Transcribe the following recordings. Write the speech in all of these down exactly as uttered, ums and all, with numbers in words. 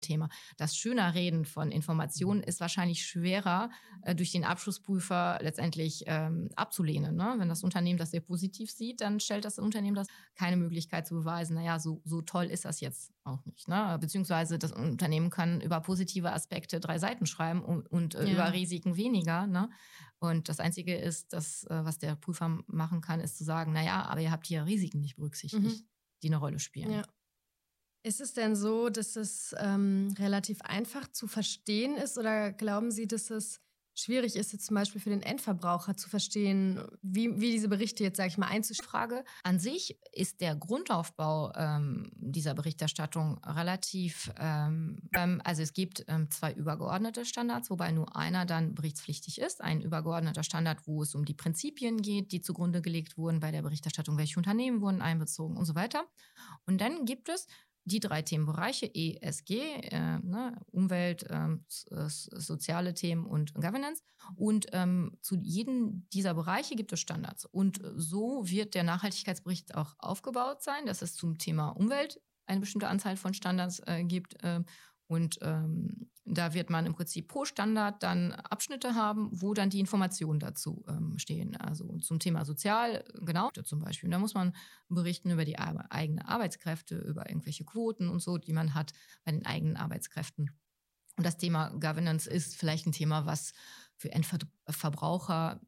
Thema. Das Schönerreden von Informationen ist wahrscheinlich schwerer äh, durch den Abschlussprüfer letztendlich ähm, abzulehnen. Ne? Wenn das Unternehmen das sehr positiv sieht, dann stellt das Unternehmen das keine Möglichkeit zu beweisen, naja, so, so toll ist das jetzt auch nicht. Ne? Beziehungsweise das Unternehmen kann über positive Aspekte drei Seiten schreiben und, und äh, Ja. über Risiken weniger. Ne? Und das Einzige ist, das, äh, was der Prüfer machen kann, ist zu sagen, naja, aber ihr habt hier Risiken nicht berücksichtigt, Mhm. die eine Rolle spielen. Ja. Ist es denn so, dass es ähm, relativ einfach zu verstehen ist oder glauben Sie, dass es schwierig ist, jetzt zum Beispiel für den Endverbraucher zu verstehen, wie, wie diese Berichte jetzt, sage ich mal, einzustellen? Frage. An sich ist der Grundaufbau ähm, dieser Berichterstattung relativ, ähm, ähm, also es gibt ähm, zwei übergeordnete Standards, wobei nur einer dann berichtspflichtig ist. Ein übergeordneter Standard, wo es um die Prinzipien geht, die zugrunde gelegt wurden bei der Berichterstattung, welche Unternehmen wurden einbezogen und so weiter. Und dann gibt es die drei Themenbereiche E S G, äh, ne, Umwelt, ähm, soziale Themen und Governance. Und ähm, zu jedem dieser Bereiche gibt es Standards. Und so wird der Nachhaltigkeitsbericht auch aufgebaut sein, dass es zum Thema Umwelt eine bestimmte Anzahl von Standards äh, gibt. Äh, und ähm, da wird man im Prinzip pro Standard dann Abschnitte haben, wo dann die Informationen dazu ähm, stehen. Also zum Thema Sozial, genau, zum Beispiel. Da muss man berichten über die Ar- eigenen Arbeitskräfte, über irgendwelche Quoten und so, die man hat bei den eigenen Arbeitskräften. Und das Thema Governance ist vielleicht ein Thema, was für Endverbraucher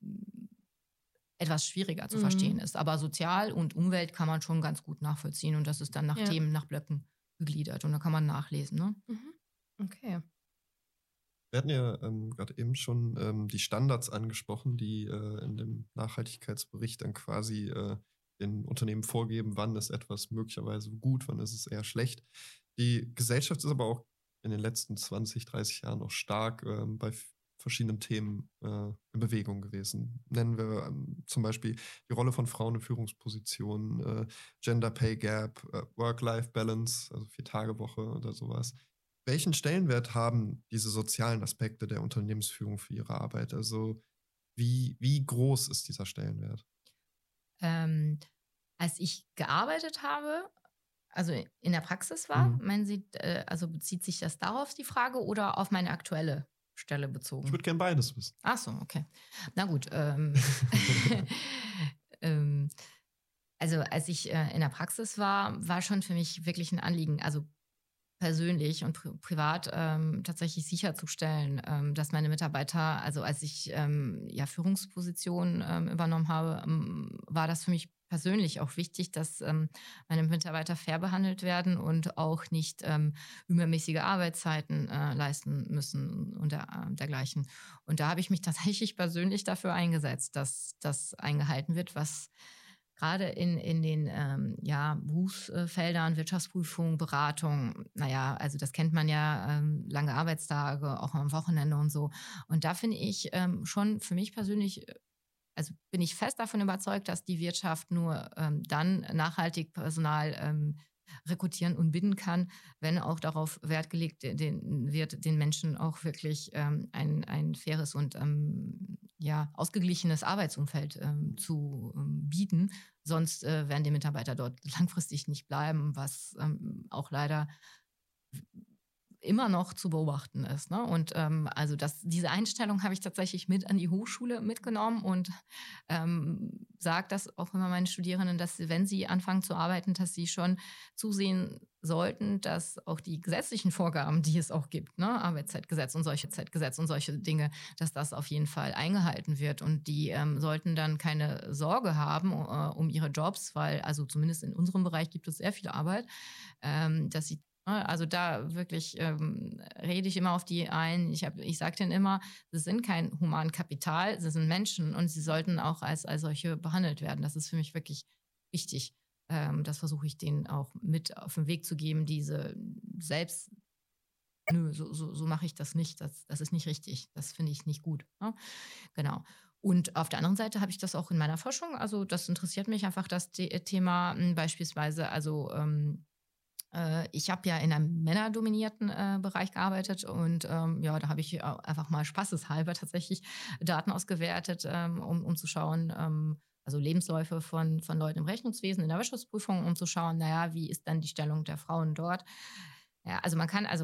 etwas schwieriger zu Mhm. verstehen ist. Aber Sozial und Umwelt kann man schon ganz gut nachvollziehen. Und das ist dann nach Ja. Themen, nach Blöcken gegliedert. Und da kann man nachlesen. Ne? Mhm. Okay. Wir hatten ja ähm, gerade eben schon ähm, die Standards angesprochen, die äh, in dem Nachhaltigkeitsbericht dann quasi äh, den Unternehmen vorgeben, wann ist etwas möglicherweise gut, wann ist es eher schlecht. Die Gesellschaft ist aber auch in den letzten zwanzig, dreißig Jahren auch stark ähm, bei f- verschiedenen Themen äh, in Bewegung gewesen. Nennen wir ähm, zum Beispiel die Rolle von Frauen in Führungspositionen, äh, Gender Pay Gap, äh, Work-Life-Balance, also Vier-Tage-Woche oder sowas. Welchen Stellenwert haben diese sozialen Aspekte der Unternehmensführung für Ihre Arbeit? Also wie, wie groß ist dieser Stellenwert? Ähm, als ich gearbeitet habe, also in der Praxis war, Mhm. meinen Sie, äh, also bezieht sich das darauf die Frage oder auf meine aktuelle Stelle Ich bezogen? würde gern beides wissen. Ach so, okay. Na gut. Ähm, ähm, also als ich äh, in der Praxis war, war schon für mich wirklich ein Anliegen, also persönlich und pri privat ähm, tatsächlich sicherzustellen, ähm, dass meine Mitarbeiter, also als ich ähm, ja Führungspositionen ähm, übernommen habe, ähm, war das für mich persönlich auch wichtig, dass ähm, meine Mitarbeiter fair behandelt werden und auch nicht ähm, übermäßige Arbeitszeiten äh, leisten müssen und der, äh, dergleichen. Und da habe ich mich tatsächlich persönlich dafür eingesetzt, dass das eingehalten wird, was gerade in, in den ähm, ja, Berufsfeldern, Wirtschaftsprüfung, Beratung, naja, also das kennt man ja, ähm, lange Arbeitstage, auch am Wochenende und so. Und da finde ich ähm, schon für mich persönlich, äh, also bin ich fest davon überzeugt, dass die Wirtschaft nur ähm, dann nachhaltig Personal ähm, rekrutieren und binden kann, wenn auch darauf Wert gelegt den, wird, den Menschen auch wirklich ähm, ein, ein faires und ähm, ja, ausgeglichenes Arbeitsumfeld ähm, zu ähm, bieten. Sonst äh, werden die Mitarbeiter dort langfristig nicht bleiben, was ähm, auch leider immer noch zu beobachten ist. Ne? Und ähm, also das, diese Einstellung habe ich tatsächlich mit an die Hochschule mitgenommen und ähm, sage das auch immer meinen Studierenden, dass sie, wenn sie anfangen zu arbeiten, dass sie schon zusehen sollten, dass auch die gesetzlichen Vorgaben, die es auch gibt, ne, Arbeitszeitgesetz und solche Zeitgesetz und solche Dinge, dass das auf jeden Fall eingehalten wird. Und die ähm, sollten dann keine Sorge haben äh, um ihre Jobs, weil also zumindest in unserem Bereich gibt es sehr viel Arbeit, ähm, dass sie also da wirklich ähm, rede ich immer auf die ein. Ich, hab, ich sage denen immer, sie sind kein Humankapital, sie sind Menschen und sie sollten auch als, als solche behandelt werden. Das ist für mich wirklich wichtig. Ähm, das versuche ich denen auch mit auf den Weg zu geben, diese selbst, nö, so, so, so mache ich das nicht. Das, das ist nicht richtig. Das finde ich nicht gut. Ne? Genau. Und auf der anderen Seite habe ich das auch in meiner Forschung. Also das interessiert mich einfach, das Thema mh, beispielsweise, also ähm, ich habe ja in einem männerdominierten äh, Bereich gearbeitet und ähm, ja, da habe ich einfach mal spaßeshalber tatsächlich Daten ausgewertet, ähm, um, um zu schauen, ähm, also Lebensläufe von, von Leuten im Rechnungswesen, in der Wirtschaftsprüfung, um zu schauen, naja, wie ist dann die Stellung der Frauen dort. Ja, also man kann, also